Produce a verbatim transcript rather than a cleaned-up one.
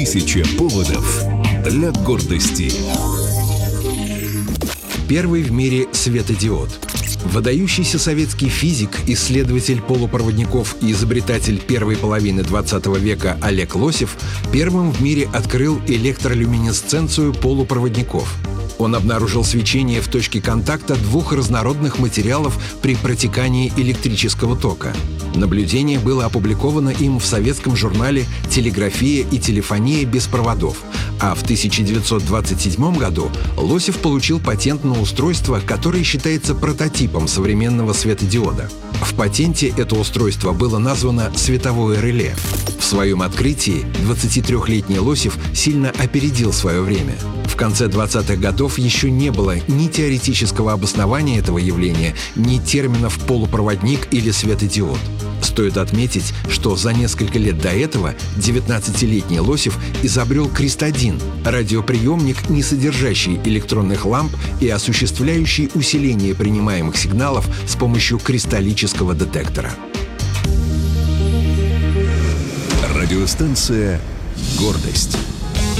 Тысяча поводов для гордости. Первый в мире светодиод. Выдающийся советский физик, исследователь полупроводников и изобретатель первой половины двадцатого века Олег Лосев первым в мире открыл электролюминесценцию полупроводников. Он обнаружил свечение в точке контакта двух разнородных материалов при протекании электрического тока. Наблюдение было опубликовано им в советском журнале «Телеграфия и телефония без проводов», а в тысяча девятьсот двадцать седьмом году Лосев получил патент на устройство, которое считается прототипом современного светодиода. В патенте это устройство было названо «световое реле». В своем открытии двадцатитрёхлетний Лосев сильно опередил свое время. В конце двадцатых годов еще не было ни теоретического обоснования этого явления, ни терминов «полупроводник» или «светодиод». Стоит отметить, что за несколько лет до этого девятнадцатилетний Лосев изобрел Кристодин — радиоприемник, не содержащий электронных ламп и осуществляющий усиление принимаемых сигналов с помощью кристаллического детектора. Радиостанция «Гордость».